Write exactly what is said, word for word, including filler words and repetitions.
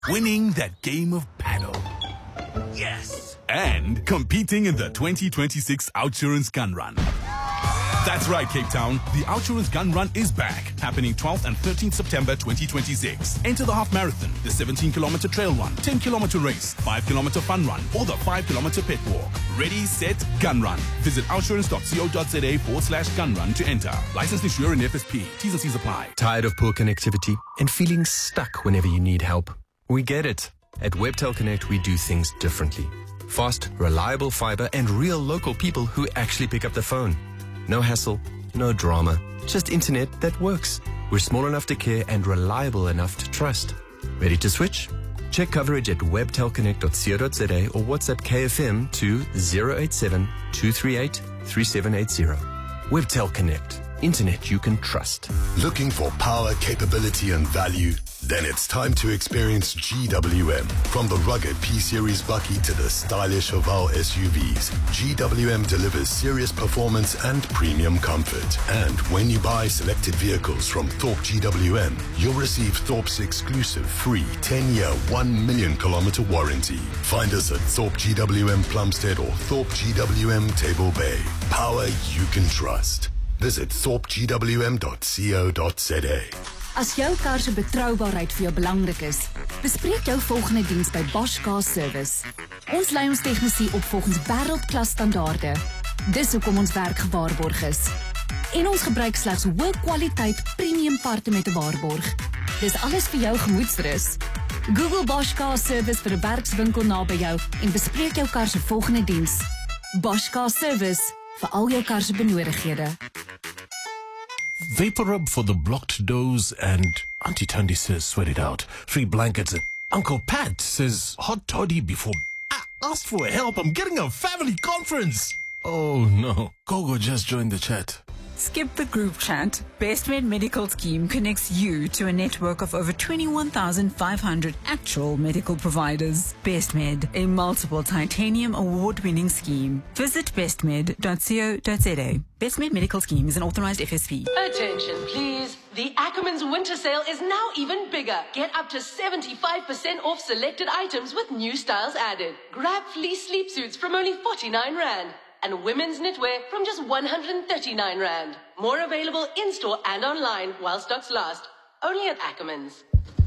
winning that game of paddle. Yes! And competing in the twenty twenty-six Outsurance Gun Run. That's right, Cape Town. The Outsurance Gun Run is back, happening twelfth and thirteenth September twenty twenty-six. Enter the half marathon, the seventeen kilometer trail run, ten kilometer race, five kilometer fun run, or the five kilometer pet walk. Ready, set, gun run. Visit outsurance.co.za forward slash gun run to enter. Licensed insurer and F S P. T's and C's apply. Tired of poor connectivity and feeling stuck whenever you need help? We get it. At Webtel Connect, we do things differently. Fast, reliable fiber and real local people who actually pick up the phone. No hassle, no drama, just internet that works. We're small enough to care and reliable enough to trust. Ready to switch? Check coverage at webtel connect dot co dot za or WhatsApp K F M to zero eight seven, two three eight, three seven eight zero. Webtel Connect. Internet you can trust. Looking for power, capability and value? Then it's time to experience G W M. From the rugged P-Series Bucky to the stylish Haval S U Vs, G W M delivers serious performance and premium comfort. And when you buy selected vehicles from Thorpe G W M, you'll receive Thorpe's exclusive free ten-year, one million kilometer warranty. Find us at Thorpe G W M Plumstead or Thorpe G W M Table Bay. Power you can trust. Visit thorpe g w m dot co dot za. As jou kar se betroubaarheid vir jou belangrik is, bespreek jou volgende diens by Bosch Car Service. Ons lei ons tegnisie op volgens wêreldklas standaarde. Dis hoekom ons werk gewaarborg is. En ons gebruik slegs hoë kwaliteit premium parte met 'n waarborg. Dis alles vir jou gemoedsrus. Google Bosch Car Service vir 'n werkswinkel naby jou en bespreek jou kar se volgende diens. Bosch Car Service vir al jou kar se benodighede. Vapor rub for the blocked doors, and Auntie Tandy says sweat it out. Free blankets, and Uncle Pat says hot toddy before. I asked for help. I'm getting a family conference. Oh no, Gogo just joined the chat. Skip the group chat. BestMed Medical Scheme connects you to a network of over twenty-one thousand five hundred actual medical providers. BestMed, a multiple titanium award-winning scheme. Visit bestmed dot co dot za. BestMed Medical Scheme is an authorized F S P. Attention, please. The Ackermans winter sale is now even bigger. Get up to seventy-five percent off selected items with new styles added. Grab fleece sleep suits from only forty-nine rand. And women's knitwear from just one hundred thirty-nine rand. More available in-store and online while stocks last. Only at Ackermans.